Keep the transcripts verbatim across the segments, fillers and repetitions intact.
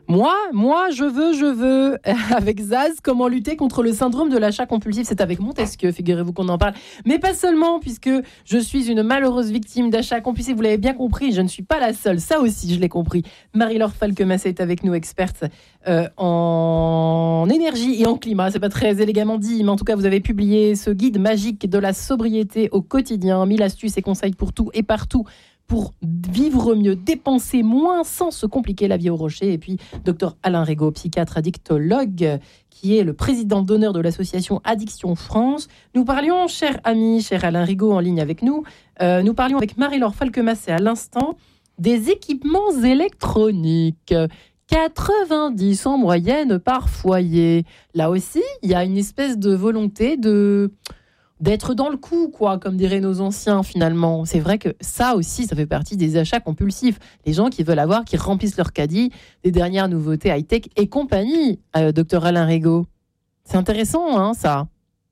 Moi, moi, je veux, je veux. Avec Zaz, comment lutter contre le syndrome de l'achat compulsif. C'est avec Montesquieu, figurez-vous qu'on en parle. Mais pas seulement, puisque je suis une malheureuse victime d'achat compulsif. Vous l'avez bien compris, je ne suis pas la seule. Ça aussi, je l'ai compris. Marie-Laure Falquemassé est avec nous, experte euh, en énergie et en climat. C'est pas très élégamment dit, mais en tout cas, vous avez publié ce guide magique de la sobriété au quotidien. mille astuces et conseils pour tout et partout, pour vivre mieux, dépenser moins sans se compliquer la vie au rocher. Et puis, docteur Alain Rigaud, psychiatre addictologue, qui est le président d'honneur de l'association Addiction France. Nous parlions, cher ami, cher Alain Rigaud, en ligne avec nous, euh, nous parlions avec Marie-Laure Falquemassé à l'instant des équipements électroniques. quatre-vingt-dix en moyenne par foyer. Là aussi, il y a une espèce de volonté de... d'être dans le coup, quoi, comme diraient nos anciens, finalement. C'est vrai que ça aussi, ça fait partie des achats compulsifs. Les gens qui veulent avoir, qui remplissent leur caddie, des dernières nouveautés high-tech et compagnie, euh, docteur Alain Rigaud. C'est intéressant, hein, ça.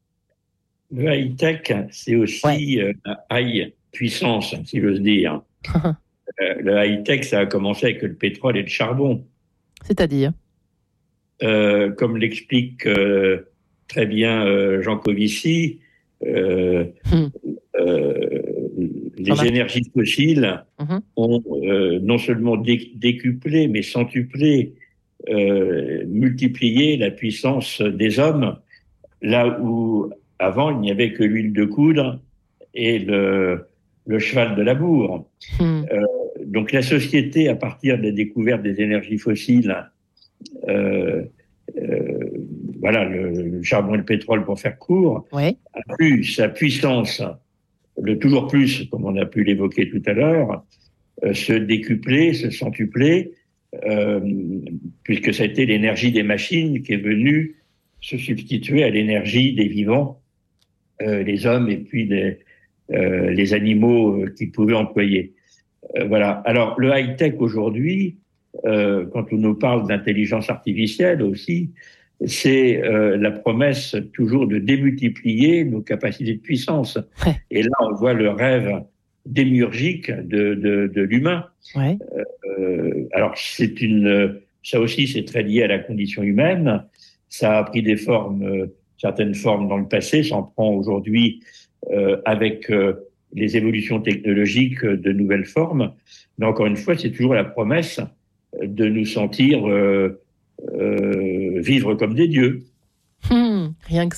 Le high-tech, c'est aussi ouais. euh, la high puissance, si j'ose dire. euh, le high-tech, ça a commencé avec le pétrole et le charbon. C'est-à-dire euh, Comme l'explique euh, très bien euh, Jean Covici, Euh, hum. euh, les Voilà. énergies fossiles hum. ont euh, non seulement dé- décuplé, mais centuplé, euh, multiplié la puissance des hommes, là où avant il n'y avait que l'huile de coudre et le, le cheval de labour. Hum. Euh, donc la société, à partir de la découverte des énergies fossiles, euh, euh, voilà, le, le charbon et le pétrole pour faire court, ouais. a plus sa puissance, le toujours plus, comme on a pu l'évoquer tout à l'heure, euh, se décupler, se centupler, euh, puisque ça a été l'énergie des machines qui est venue se substituer à l'énergie des vivants, euh, les hommes et puis les, euh, les animaux euh, qu'ils pouvaient employer. Euh, voilà. Alors, le high-tech aujourd'hui, euh, quand on nous parle d'intelligence artificielle aussi, c'est euh, la promesse toujours de démultiplier nos capacités de puissance. Ouais. Et là, on voit le rêve démiurgique de, de, de l'humain. Ouais. Euh, alors, c'est une, ça aussi, c'est très lié à la condition humaine. Ça a pris des formes, euh, certaines formes dans le passé, ça en prend aujourd'hui euh, avec euh, les évolutions technologiques euh, de nouvelles formes. Mais encore une fois, c'est toujours la promesse de nous sentir euh, euh, vivre comme des dieux. Hum, rien que